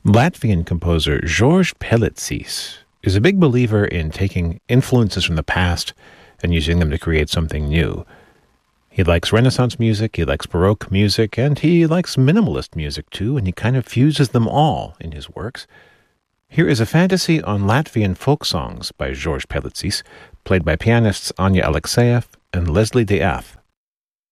Latvian composer George Pelicis is a big believer in taking influences from the past and using them to create something new. He likes Renaissance music, he likes Baroque music, and he likes minimalist music too, and he kind of fuses them all in his works. Here is a fantasy on Latvian folk songs by George Pelicis, played by pianists Anya Alexeyev and Leslie Death.